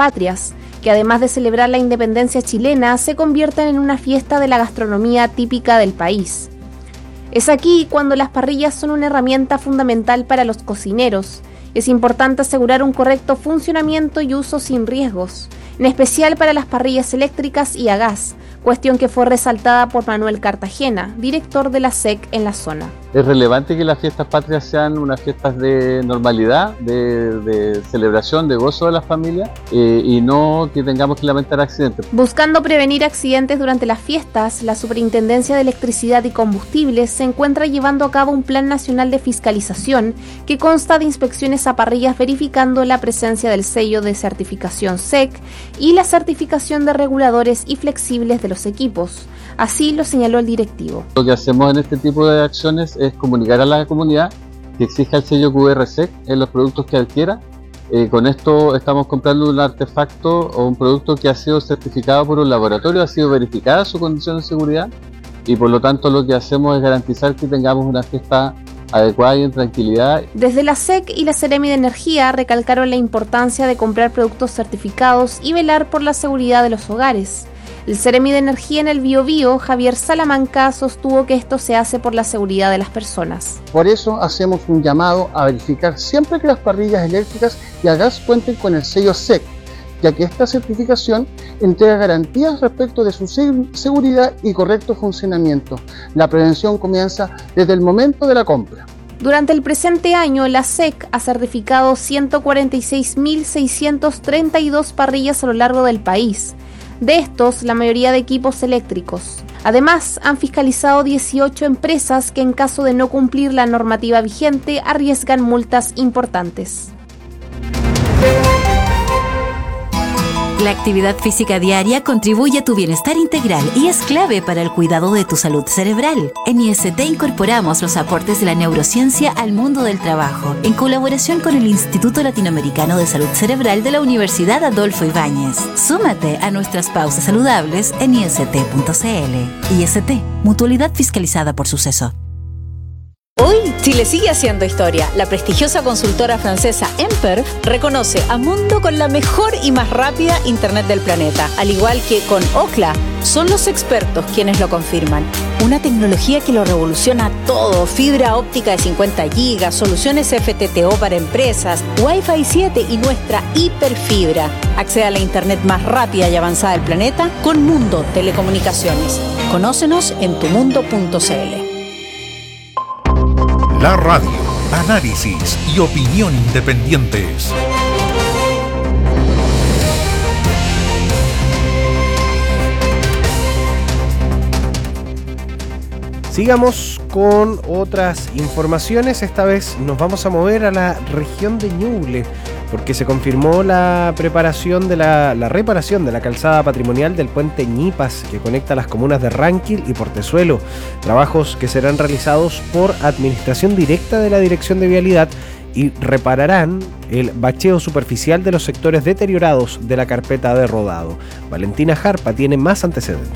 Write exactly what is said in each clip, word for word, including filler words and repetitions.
patrias, que además de celebrar la independencia chilena, se convierten en una fiesta de la gastronomía típica del país. Es aquí cuando las parrillas son una herramienta fundamental para los cocineros. Es importante asegurar un correcto funcionamiento y uso sin riesgos, en especial para las parrillas eléctricas y a gas, cuestión que fue resaltada por Manuel Cartagena, director de la S E C en la zona. Es relevante que las fiestas patrias sean unas fiestas de normalidad, de, de celebración, de gozo de las familias eh, y no que tengamos que lamentar accidentes. Buscando prevenir accidentes durante las fiestas, la Superintendencia de Electricidad y Combustibles se encuentra llevando a cabo un plan nacional de fiscalización que consta de inspecciones a parrillas verificando la presencia del sello de certificación S E C y la certificación de reguladores y flexibles de los equipos. Así lo señaló el directivo. Lo que hacemos en este tipo de acciones es comunicar a la comunidad que exija el sello Q R S E C en los productos que adquiera. Eh, con esto estamos comprando un artefacto o un producto que ha sido certificado por un laboratorio, ha sido verificada su condición de seguridad y por lo tanto lo que hacemos es garantizar que tengamos una fiesta adecuada y en tranquilidad. Desde la S E C y la Seremi de Energía recalcaron la importancia de comprar productos certificados y velar por la seguridad de los hogares. El Seremi de Energía en el Biobío, Javier Salamanca, sostuvo que esto se hace por la seguridad de las personas. Por eso hacemos un llamado a verificar siempre que las parrillas eléctricas y a gas cuenten con el sello S E C, ya que esta certificación entrega garantías respecto de su seguridad y correcto funcionamiento. La prevención comienza desde el momento de la compra. Durante el presente año, la S E C ha certificado ciento cuarenta y seis mil seiscientas treinta y dos parrillas a lo largo del país. De estos, la mayoría de equipos eléctricos. Además, han fiscalizado dieciocho empresas que en caso de no cumplir la normativa vigente arriesgan multas importantes. La actividad física diaria contribuye a tu bienestar integral y es clave para el cuidado de tu salud cerebral. En I S T incorporamos los aportes de la neurociencia al mundo del trabajo, en colaboración con el Instituto Latinoamericano de Salud Cerebral de la Universidad Adolfo Ibáñez. Súmate a nuestras pausas saludables en I S T punto C L. I S T, mutualidad fiscalizada por Suceso. Hoy, Chile sigue haciendo historia. La prestigiosa consultora francesa Emper reconoce a Mundo con la mejor y más rápida Internet del planeta. Al igual que con Ookla, son los expertos quienes lo confirman. Una tecnología que lo revoluciona todo. Fibra óptica de cincuenta gigas, soluciones F T T O para empresas, Wi-Fi siete y nuestra hiperfibra. Accede a la Internet más rápida y avanzada del planeta con Mundo Telecomunicaciones. Conócenos en tu mundo punto c l. La radio, análisis y opinión independientes. Sigamos con otras informaciones. Esta vez nos vamos a mover a la región de Ñuble, porque se confirmó la preparación de la, la reparación de la calzada patrimonial del puente Ñipas, que conecta las comunas de Ranquil y Portezuelo. Trabajos que serán realizados por administración directa de la Dirección de Vialidad y repararán el bacheo superficial de los sectores deteriorados de la carpeta de rodado. Valentina Jarpa tiene más antecedentes.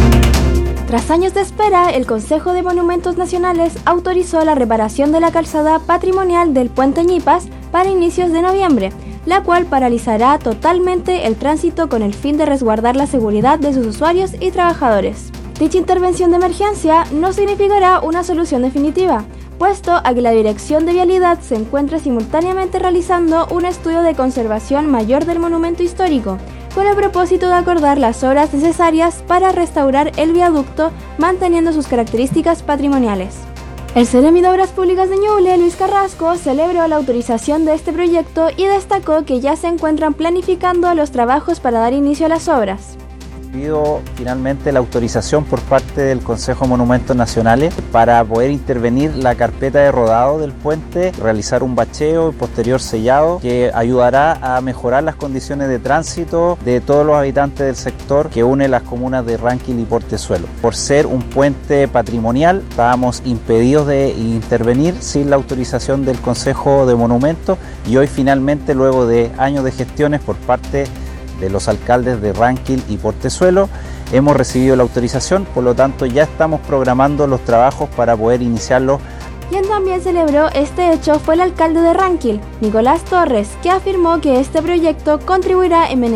Tras años de espera, el Consejo de Monumentos Nacionales autorizó la reparación de la calzada patrimonial del puente Ñipas para inicios de noviembre, la cual paralizará totalmente el tránsito con el fin de resguardar la seguridad de sus usuarios y trabajadores. Dicha intervención de emergencia no significará una solución definitiva, puesto a que la Dirección de Vialidad se encuentra simultáneamente realizando un estudio de conservación mayor del monumento histórico, con el propósito de acordar las obras necesarias para restaurar el viaducto manteniendo sus características patrimoniales. El Seremi de Obras Públicas de Ñuble, Luis Carrasco, celebró la autorización de este proyecto y destacó que ya se encuentran planificando los trabajos para dar inicio a las obras. Pido finalmente la autorización por parte del Consejo de Monumentos Nacionales para poder intervenir la carpeta de rodado del puente, realizar un bacheo y posterior sellado que ayudará a mejorar las condiciones de tránsito de todos los habitantes del sector que une las comunas de Ranquil y Portezuelo. Por ser un puente patrimonial, estábamos impedidos de intervenir sin la autorización del Consejo de Monumentos y hoy finalmente, luego de años de gestiones por parte de los alcaldes de Ranquil y Portezuelo, hemos recibido la autorización, por lo tanto ya estamos programando los trabajos para poder iniciarlos. Quien también celebró este hecho fue el alcalde de Ranquil, Nicolás Torres, que afirmó que este proyecto contribuirá en beneficio